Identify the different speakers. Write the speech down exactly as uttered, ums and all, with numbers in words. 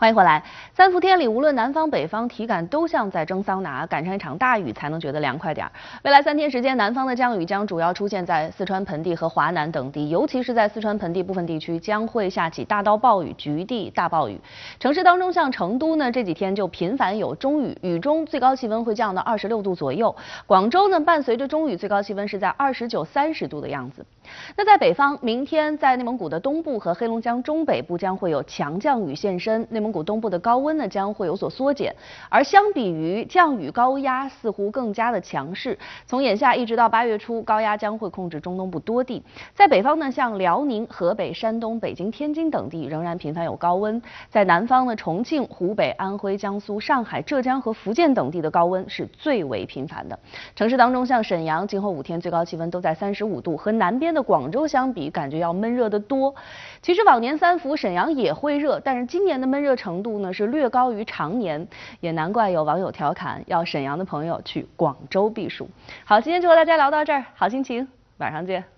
Speaker 1: 欢迎回来。三伏天里，无论南方北方，体感都像在蒸桑拿，赶上一场大雨才能觉得凉快点儿。未来三天时间，南方的降雨将主要出现在四川盆地和华南等地，尤其是在四川盆地部分地区将会下起大到暴雨、局地大暴雨。城市当中，像成都呢，这几天就频繁有中雨，雨中最高气温会降到二十六度左右。广州呢，伴随着中雨，最高气温是在二十九、三十度的样子。那在北方，明天在内蒙古的东部和黑龙江中北部将会有强降雨现身，内蒙古东部的高温呢将会有所缩减，而相比于降雨高压似乎更加的强势。从眼下一直到八月初，高压将会控制中东部多地。在北方呢，像辽宁、河北、山东、北京、天津等地仍然频繁有高温。在南方呢，重庆、湖北、安徽、江苏、上海、浙江和福建等地的高温是最为频繁的。城市当中，像沈阳，今后五天最高气温都在三十五度，和南边的广州相比，感觉要闷热得多。其实往年三伏沈阳也会热，但是今年的闷热程度呢是略高于常年，也难怪有网友调侃要沈阳的朋友去广州避暑。好，今天就和大家聊到这儿，好心情，晚上见。